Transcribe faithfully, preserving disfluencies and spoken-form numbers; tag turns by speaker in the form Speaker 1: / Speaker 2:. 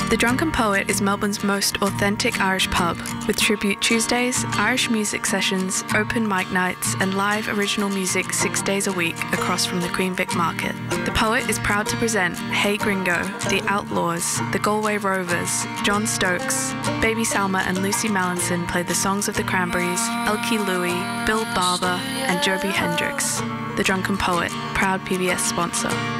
Speaker 1: The Drunken Poet is Melbourne's most authentic Irish pub, with tribute Tuesdays, Irish music sessions, open mic nights and live original music six days a week across from the Queen Vic Market. The Poet is proud to present Hey Gringo, The Outlaws, The Galway Rovers, John Stokes, Baby Salma and Lucy Mallinson play the songs of the Cranberries, Elkie Louie, Bill Barber and Joby Hendricks. The Drunken Poet, proud P B S sponsor.